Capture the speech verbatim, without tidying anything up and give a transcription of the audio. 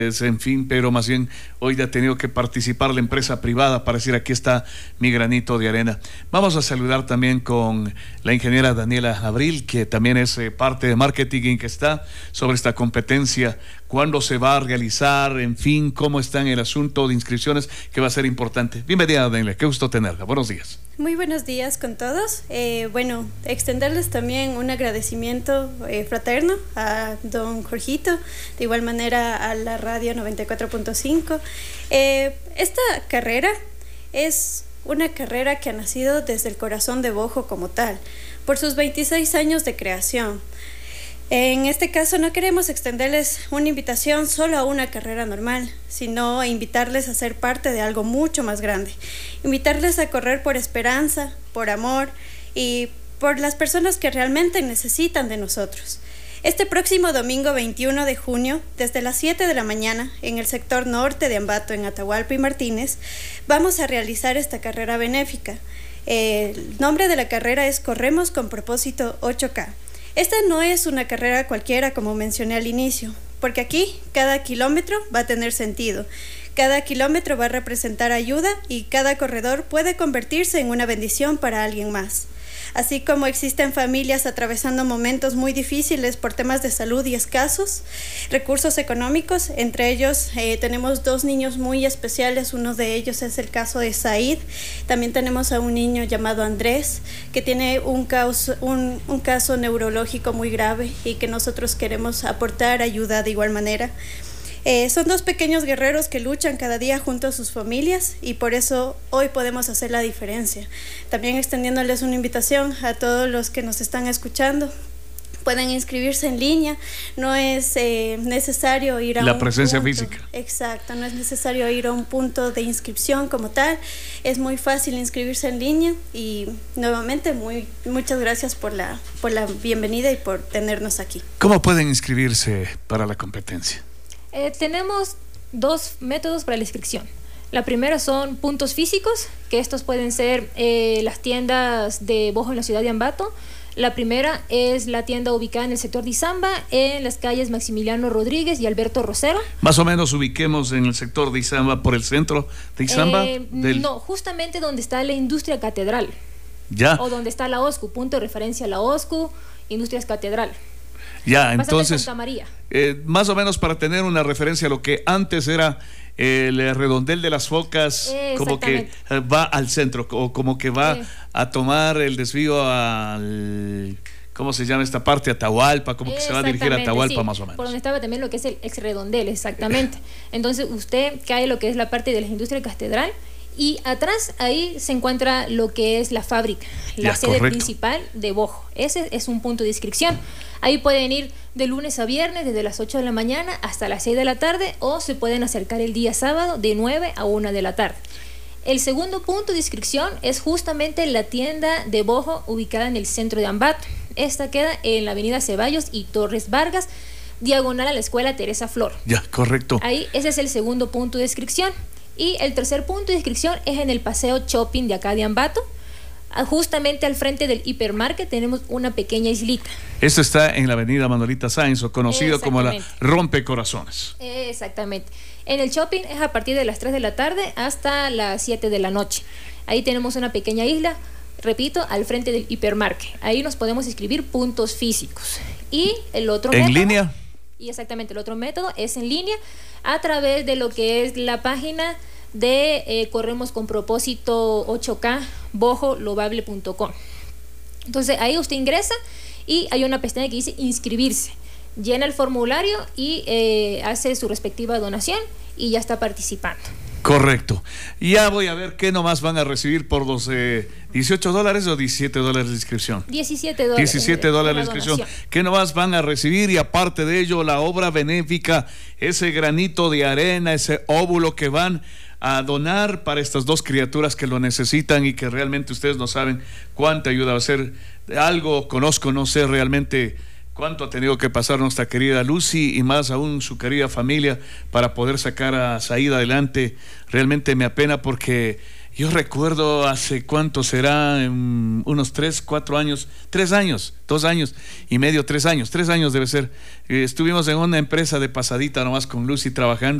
en fin, pero más bien hoy ha tenido que participar la empresa privada para decir aquí está mi granito de arena. Vamos a saludar también con la ingeniera Daniela Abril, que también es eh, parte de marketing, que está sobre esta competencia, cuándo se va a realizar, en fin, cómo está en el asunto de inscripciones, que va a ser importante. Bienvenida, Daniela, qué gusto tenerla. Buenos días. Muy buenos días con todos. Eh, bueno, extenderles también un agradecimiento eh, fraterno a don Jorgito, de igual manera a la radio noventa y cuatro punto cinco. Eh, esta carrera es una carrera que ha nacido desde el corazón de Bojo como tal, por sus veintiséis años de creación. En este caso no queremos extenderles una invitación solo a una carrera normal, sino a invitarles a ser parte de algo mucho más grande. Invitarles a correr por esperanza, por amor y por las personas que realmente necesitan de nosotros. Este próximo domingo veintiuno de junio, desde las siete de la mañana, en el sector norte de Ambato, en Atahualpa y Martínez, vamos a realizar esta carrera benéfica. El nombre de la carrera es Corremos con Propósito ocho K. Esta no es una carrera cualquiera, como mencioné al inicio, porque aquí cada kilómetro va a tener sentido. Cada kilómetro va a representar ayuda y cada corredor puede convertirse en una bendición para alguien más. Así como existen familias atravesando momentos muy difíciles por temas de salud y escasos recursos económicos, entre ellos eh, tenemos dos niños muy especiales. Uno de ellos es el caso de Said. También tenemos a un niño llamado Andrés, que tiene un, caos, un, un caso neurológico muy grave y que nosotros queremos aportar ayuda de igual manera. Eh, son dos pequeños guerreros que luchan cada día junto a sus familias y por eso hoy podemos hacer la diferencia. También extendiéndoles una invitación a todos los que nos están escuchando. Pueden inscribirse en línea, no es eh, necesario ir a la un presencia punto. física. Exacto, no es necesario ir a un punto de inscripción como tal. Es muy fácil inscribirse en línea y nuevamente muy, muchas gracias por la, por la bienvenida y por tenernos aquí. ¿Cómo pueden inscribirse para la competencia? Eh, tenemos dos métodos para la inscripción. La primera son puntos físicos, que estos pueden ser eh, las tiendas de Bojo en la ciudad de Ambato. La primera es la tienda ubicada en el sector de Izamba, en las calles Maximiliano Rodríguez y Alberto Rosero. Más o menos ubiquemos en el sector de Izamba, por el centro de Izamba. Eh, del... No, justamente donde está la industria catedral. Ya. O donde está la O S C U, punto de referencia a la O S C U, Industrias Catedral. Ya, entonces, Santa María. Eh, más o menos para tener una referencia a lo que antes era el redondel de las focas, eh, como que eh, va al centro, o como que va eh. a tomar el desvío al, ¿cómo se llama esta parte? Atahualpa, como que se va a dirigir a Atahualpa, sí, más o menos. Por donde estaba también lo que es el ex redondel, exactamente. Entonces usted cae lo que es la parte de la industria catedral. Y atrás ahí se encuentra lo que es la fábrica, la ya, sede correcto. principal de Bojo. Ese es un punto de inscripción. Ahí pueden ir de lunes a viernes desde las ocho de la mañana hasta las seis de la tarde, o se pueden acercar el día sábado de nueve a una de la tarde. El segundo punto de inscripción es justamente la tienda de Bojo ubicada en el centro de Ambato. Esta queda en la avenida Ceballos y Torres Vargas, diagonal a la escuela Teresa Flor. Ya, correcto. Ahí ese es el segundo punto de inscripción. Y el tercer punto de inscripción es en el paseo shopping de acá de Ambato. Justamente al frente del hipermarket tenemos una pequeña islita. Esto está en la avenida Manuelita Sáenz, o conocido como la Rompecorazones. Exactamente. En el shopping es a partir de las tres de la tarde hasta las siete de la noche. Ahí tenemos una pequeña isla, repito, al frente del hipermarket. Ahí nos podemos inscribir puntos físicos. Y el otro ¿En método, línea? Y exactamente, el otro método es en línea, a través de lo que es la página de eh, Corremos con Propósito ocho K, bojo lobable punto com. Entonces ahí usted ingresa y hay una pestaña que dice inscribirse. Llena el formulario y eh, hace su respectiva donación y ya está participando. Correcto. Ya voy a ver qué nomás van a recibir por los eh, dieciocho dólares o diecisiete dólares de inscripción. diecisiete dólares. diecisiete dólares de inscripción. ¿Qué nomás van a recibir? Y aparte de ello, la obra benéfica, ese granito de arena, ese óvulo que van a donar para estas dos criaturas que lo necesitan y que realmente ustedes no saben cuánta ayuda va a ser. Algo conozco, no sé realmente cuánto ha tenido que pasar nuestra querida Lucy y más aún su querida familia para poder sacar a Saída adelante. Realmente me apena porque Yo recuerdo hace cuánto será, um, unos tres, cuatro años, tres años, dos años y medio, tres años, tres años debe ser. Eh, estuvimos en una empresa de pasadita nomás con Lucy trabajando.